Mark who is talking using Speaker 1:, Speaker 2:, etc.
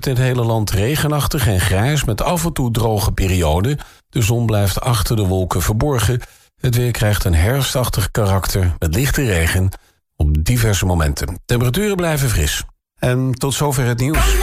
Speaker 1: het in het hele land regenachtig en grijs met af en toe droge perioden. De zon blijft achter de wolken verborgen. Het weer krijgt een herfstachtig karakter met lichte regen op diverse momenten. Temperaturen blijven fris. En tot zover het nieuws.